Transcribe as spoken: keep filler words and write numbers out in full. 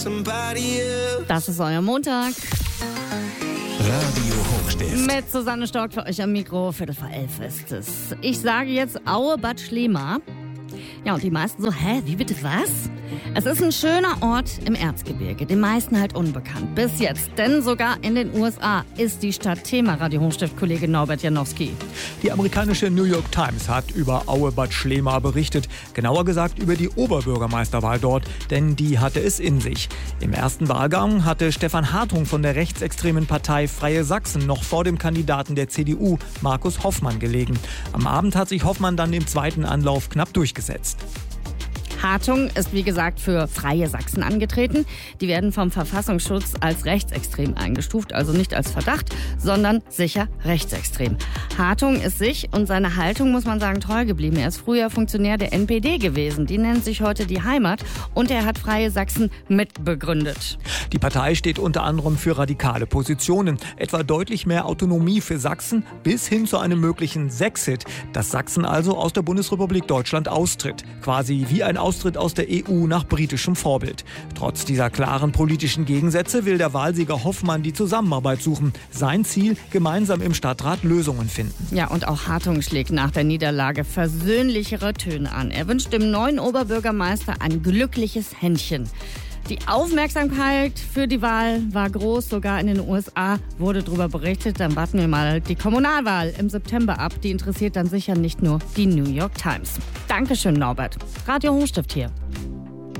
Das ist euer Montag. Radio Hochstift. Mit Susanne Stork für euch am Mikro. Viertel vor elf ist es. Ich sage jetzt Aue Bad Schlema. Ja, und die meisten so, hä, wie bitte was? Es ist ein schöner Ort im Erzgebirge, den meisten halt unbekannt. Bis jetzt, denn sogar in den U S A ist die Stadt Thema. Radio Hochstift-Kollege Norbert Janowski. Die amerikanische New York Times hat über Aue Bad Schlema berichtet. Genauer gesagt über die Oberbürgermeisterwahl dort, denn die hatte es in sich. Im ersten Wahlgang hatte Stefan Hartung von der rechtsextremen Partei Freie Sachsen noch vor dem Kandidaten der C D U, Markus Hoffmann, gelegen. Am Abend hat sich Hoffmann dann im zweiten Anlauf knapp durchgesetzt. Hartung ist wie gesagt für Freie Sachsen angetreten. Die werden vom Verfassungsschutz als rechtsextrem eingestuft, also nicht als Verdacht, sondern sicher rechtsextrem. Hartung ist sich und seiner Haltung, muss man sagen, treu geblieben. Er ist früher Funktionär der N P D gewesen. Die nennt sich heute die Heimat und er hat Freie Sachsen mitbegründet. Die Partei steht unter anderem für radikale Positionen, etwa deutlich mehr Autonomie für Sachsen bis hin zu einem möglichen Sexit, dass Sachsen also aus der Bundesrepublik Deutschland austritt. Quasi wie ein Austritt aus der E U nach britischem Vorbild. Trotz dieser klaren politischen Gegensätze will der Wahlsieger Hoffmann die Zusammenarbeit suchen. Sein Ziel, gemeinsam im Stadtrat Lösungen finden. Ja, und auch Hartung schlägt nach der Niederlage versöhnlichere Töne an. Er wünscht dem neuen Oberbürgermeister ein glückliches Händchen. Die Aufmerksamkeit für die Wahl war groß, sogar in den U S A wurde darüber berichtet. Dann warten wir mal die Kommunalwahl im September ab. Die interessiert dann sicher nicht nur die New York Times. Dankeschön, Norbert. Radio Hochstift hier.